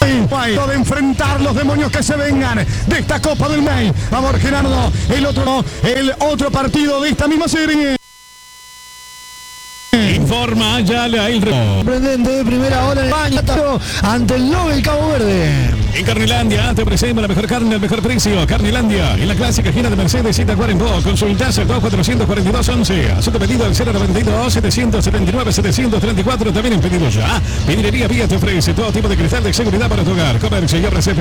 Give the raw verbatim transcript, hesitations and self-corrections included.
de enfrentar los demonios que se vengan de esta Copa del May. Vamos, Gerardo, el otro, el otro partido de esta misma serie. Informa ya el sorprendente de primera hora en España ante el Nobel Cabo Verde. En Carnilandia te presenta la mejor carne al mejor precio. Carnilandia, en la clásica esquina de Mercedes y Tacuarembó. Consultas al dos cuatrocientos cuarenta y dos once. Haz tu pedido al cero noventa y dos, setecientos setenta y nueve, setecientos treinta y cuatro. También en pedido ya. Vidriería Vía te ofrece todo tipo de cristal de seguridad para tu hogar. Comercio y obras